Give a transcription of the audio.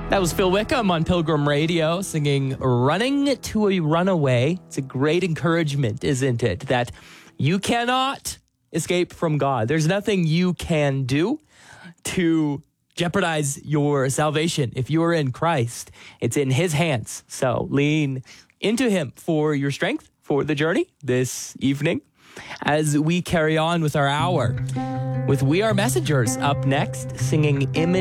That was Phil Wickham on Pilgrim Radio singing Running to a Runaway. It's a great encouragement, isn't it? That you cannot escape from God. There's nothing you can do to jeopardize your salvation. If you are in Christ, it's in his hands. So lean into him for your strength for the journey this evening as we carry on with our hour with We Are Messengers up next, singing Image.